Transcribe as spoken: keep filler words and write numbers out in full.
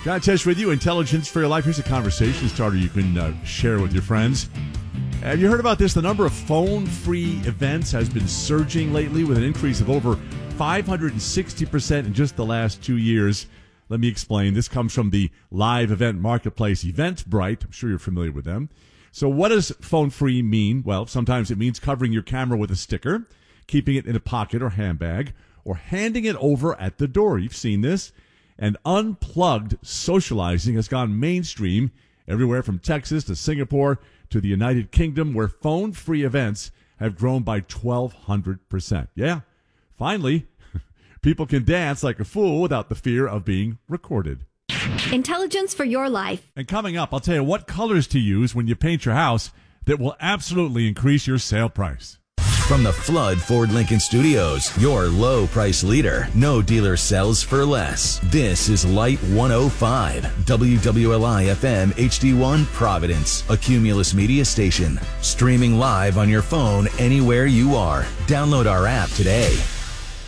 John Tesh with you, Intelligence for Your Life. Here's a conversation starter you can uh, share with your friends. Have you heard about this? The number of phone-free events has been surging lately with an increase of over five hundred sixty percent in just the last two years. Let me explain. This comes from the live event marketplace Eventbrite. I'm sure you're familiar with them. So what does phone-free mean? Well, sometimes it means covering your camera with a sticker, keeping it in a pocket or handbag, or handing it over at the door. You've seen this. And unplugged socializing has gone mainstream everywhere from Texas to Singapore to the United Kingdom, where phone-free events have grown by twelve hundred percent. Yeah, finally, people can dance like a fool without the fear of being recorded. Intelligence for your life. And coming up, I'll tell you what colors to use when you paint your house that will absolutely increase your sale price. From the Flood Ford Lincoln Studios, your low price leader. No dealer sells for less. This is Light one oh five, W W L I F M H D one Providence, a Cumulus media station. Streaming live on your phone anywhere you are. Download our app today.